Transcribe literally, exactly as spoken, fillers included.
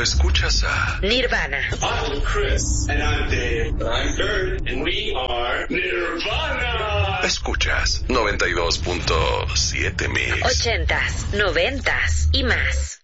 escuchas a Nirvana. I'm Chris. And I'm Dave. And I'm Kurt. And we are Nirvana. Escuchas noventa y dos punto siete Mix. Ochentas, noventas y más.